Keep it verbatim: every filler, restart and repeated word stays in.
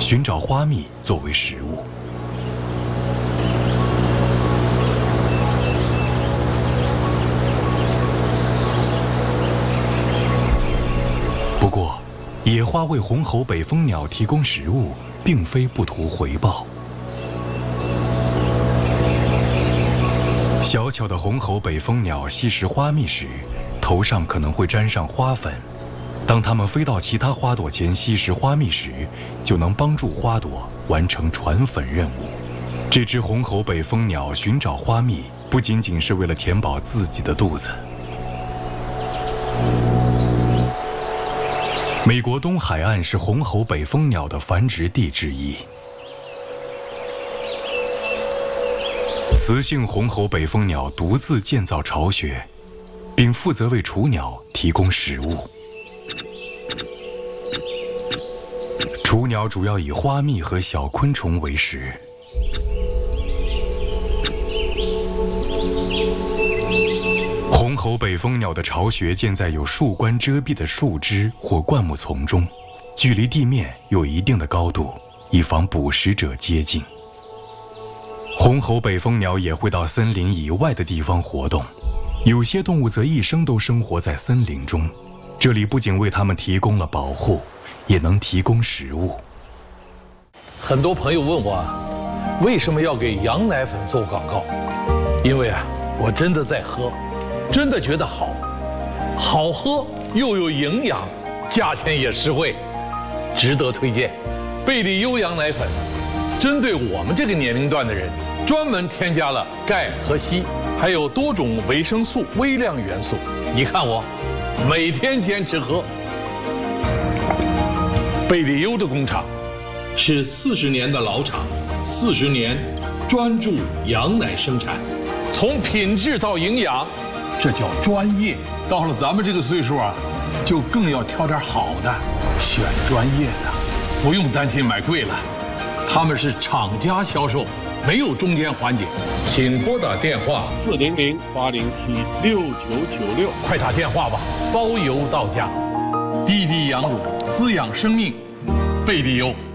寻找花蜜作为食物。不过，野花为红喉北风鸟提供食物，并非不图回报。小巧的红喉北风鸟吸食花蜜时，头上可能会沾上花粉。当它们飞到其他花朵前吸食花蜜时，就能帮助花朵完成传粉任务。这只红喉北风鸟寻找花蜜，不仅仅是为了填饱自己的肚子。美国东海岸是红喉北风鸟的繁殖地之一。雌性红喉北风鸟独自建造巢穴，并负责为雏鸟提供食物。雏鸟主要以花蜜和小昆虫为食。红喉北风鸟的巢穴建在有树冠遮蔽的树枝或灌木丛中，距离地面有一定的高度，以防捕食者接近。红喉北风鸟也会到森林以外的地方活动，有些动物则一生都生活在森林中，这里不仅为它们提供了保护，也能提供食物。 很多朋友问我，为什么要给羊奶粉做广告？因为啊，我真的在喝，真的觉得好，好喝又有营养，价钱也实惠，值得推荐。贝利优羊奶粉，针对我们这个年龄段的人，专门添加了钙和硒，还有多种维生素、微量元素。你看我，每天坚持喝。贝利优的工厂是四十年的老厂，四十年专注羊奶生产，从品质到营养，这叫专业。到了咱们这个岁数啊，就更要挑点好的，选专业的，不用担心买贵了。他们是厂家销售，没有中间环节。请拨打电话四零零八零七六九九六， 快打电话吧，包邮到家。滴滴羊乳滋养生命，贝利优。